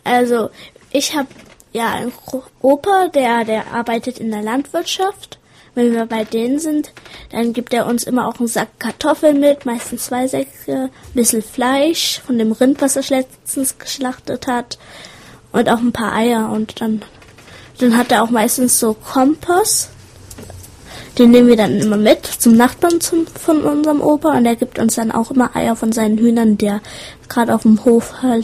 Also, ich habe ja einen Opa, der arbeitet in der Landwirtschaft. Wenn wir bei denen sind, dann gibt er uns immer auch einen Sack Kartoffeln mit, meistens 2 Säcke, ein bisschen Fleisch von dem Rind, was er letztens geschlachtet hat und auch ein paar Eier. Und dann hat er auch meistens so Kompost. Den nehmen wir dann immer mit zum Nachbarn von unserem Opa und er gibt uns dann auch immer Eier von seinen Hühnern, der gerade auf dem Hof halt